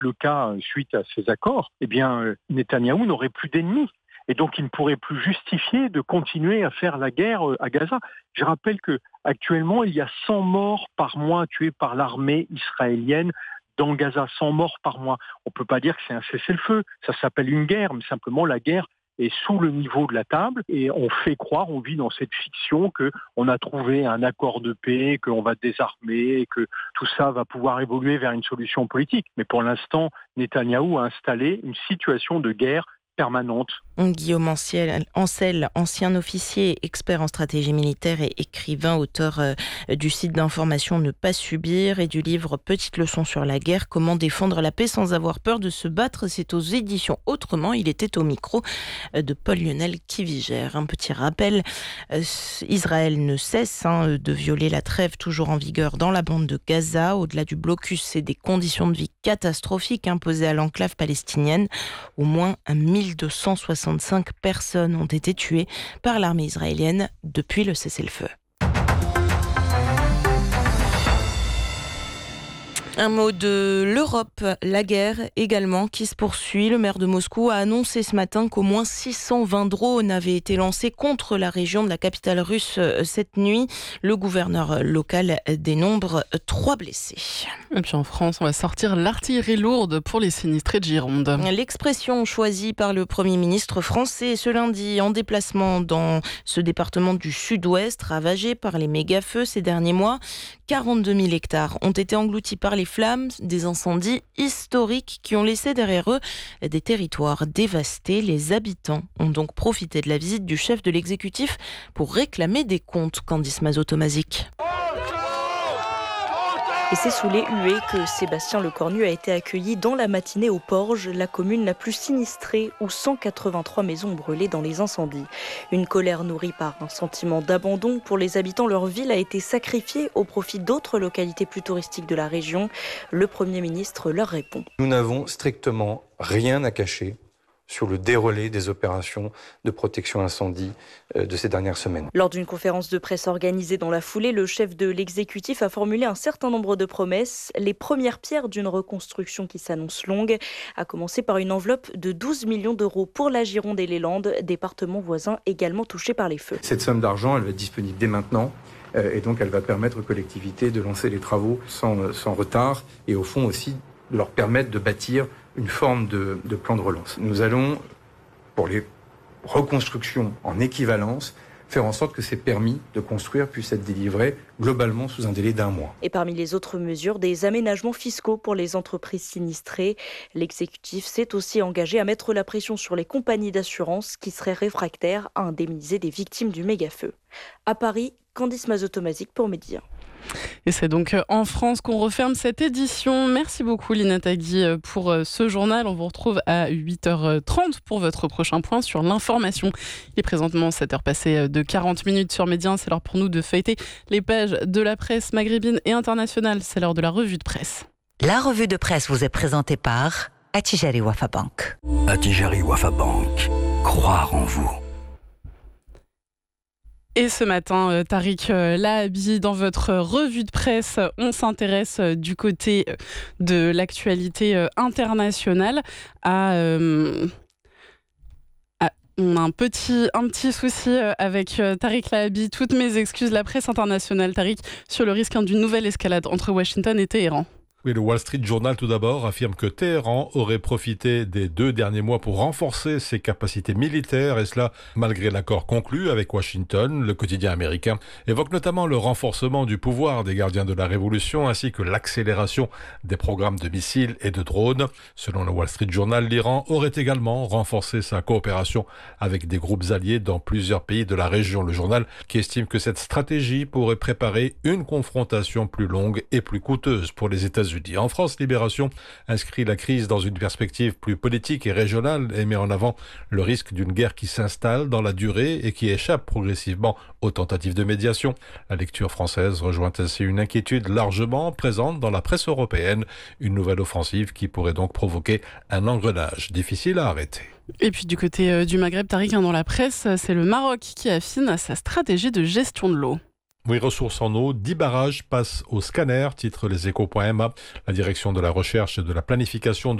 le cas suite à ces accords, Netanyahou n'aurait plus d'ennemis. Et donc, il ne pourrait plus justifier de continuer à faire la guerre à Gaza. Je rappelle qu'actuellement, il y a 100 morts par mois tués par l'armée israélienne dans Gaza. 100 morts par mois. On ne peut pas dire que c'est un cessez-le-feu. Ça s'appelle une guerre, mais simplement la guerre est sous le niveau de la table. Et on fait croire, on vit dans cette fiction qu'on a trouvé un accord de paix, qu'on va désarmer, que tout ça va pouvoir évoluer vers une solution politique. Mais pour l'instant, Netanyahou a installé une situation de guerre permanente. Guillaume Ancel, ancien officier, expert en stratégie militaire et écrivain, auteur du site d'information Ne pas subir et du livre Petite leçon sur la guerre, comment défendre la paix sans avoir peur de se battre. C'est aux éditions Autrement. Il était au micro de Paul-Lionel Kivigère. Un petit rappel, Israël ne cesse de violer la trêve toujours en vigueur dans la bande de Gaza. Au-delà du blocus, c'est des conditions de vie catastrophiques imposées à l'enclave palestinienne. Au moins 1265 personnes ont été tuées par l'armée israélienne depuis le cessez-le-feu. Un mot de l'Europe, la guerre également qui se poursuit. Le maire de Moscou a annoncé ce matin qu'au moins 620 drones avaient été lancés contre la région de la capitale russe cette nuit. Le gouverneur local dénombre 3 blessés. Et puis en France, on va sortir l'artillerie lourde pour les sinistrés de Gironde. L'expression choisie par le Premier ministre français ce lundi en déplacement dans ce département du sud-ouest ravagé par les méga-feux ces derniers mois. 42 000 hectares ont été engloutis par les flammes, des incendies historiques qui ont laissé derrière eux des territoires dévastés. Les habitants ont donc profité de la visite du chef de l'exécutif pour réclamer des comptes. Candice Mazot-Tomazic. Et c'est sous les huées que Sébastien Lecornu a été accueilli dans la matinée au Porge, la commune la plus sinistrée où 183 maisons ont brûlé dans les incendies. Une colère nourrie par un sentiment d'abandon. Pour les habitants, leur ville a été sacrifiée au profit d'autres localités plus touristiques de la région. Le Premier ministre leur répond. Nous n'avons strictement rien à cacher sur le déroulé des opérations de protection incendie de ces dernières semaines. Lors d'une conférence de presse organisée dans la foulée, le chef de l'exécutif a formulé un certain nombre de promesses. Les premières pierres d'une reconstruction qui s'annonce longue, à commencer par une enveloppe de 12 millions d'euros pour la Gironde et les Landes, départements voisins également touchés par les feux. Cette somme d'argent, elle va être disponible dès maintenant. Et donc elle va permettre aux collectivités de lancer les travaux sans retard et au fond aussi leur permettre de bâtir une forme de plan de relance. Nous allons, pour les reconstructions en équivalence, faire en sorte que ces permis de construire puissent être délivrés globalement sous un délai d'1 mois. Et parmi les autres mesures, des aménagements fiscaux pour les entreprises sinistrées. L'exécutif s'est aussi engagé à mettre la pression sur les compagnies d'assurance qui seraient réfractaires à indemniser des victimes du méga-feu. À Paris, Candice Mazot-Tomazic pour Média. Et c'est donc en France qu'on referme cette édition. Merci beaucoup Lina Tagui pour ce journal. On vous retrouve à 8h30 pour votre prochain point sur l'information. Il est présentement 7h passées de 40 minutes sur Média. C'est l'heure pour nous de feuilleter les pages de la presse maghrébine et internationale. C'est l'heure de la revue de presse. La revue de presse vous est présentée par Attijari Wafa Bank. Attijari Wafa Bank. Croire en vous. Et ce matin, Tariq Lahabi, dans votre revue de presse, on s'intéresse du côté de l'actualité internationale on a un petit souci avec Tariq Lahabi. Toutes mes excuses, la presse internationale, Tariq, sur le risque d'une nouvelle escalade entre Washington et Téhéran. Oui, le Wall Street Journal, tout d'abord, affirme que Téhéran aurait profité des 2 derniers mois pour renforcer ses capacités militaires, et cela malgré l'accord conclu avec Washington. Le quotidien américain évoque notamment le renforcement du pouvoir des gardiens de la Révolution, ainsi que l'accélération des programmes de missiles et de drones. Selon le Wall Street Journal, l'Iran aurait également renforcé sa coopération avec des groupes alliés dans plusieurs pays de la région. Le journal qui estime que cette stratégie pourrait préparer une confrontation plus longue et plus coûteuse pour les États-Unis. En France, Libération inscrit la crise dans une perspective plus politique et régionale et met en avant le risque d'une guerre qui s'installe dans la durée et qui échappe progressivement aux tentatives de médiation. La lecture française rejoint ainsi une inquiétude largement présente dans la presse européenne, une nouvelle offensive qui pourrait donc provoquer un engrenage difficile à arrêter. Et puis du côté du Maghreb, Tariq, dans la presse, c'est le Maroc qui affine sa stratégie de gestion de l'eau. Oui, ressources en eau, 10 barrages passent au scanner, titre leséchos.ma. La direction de la recherche et de la planification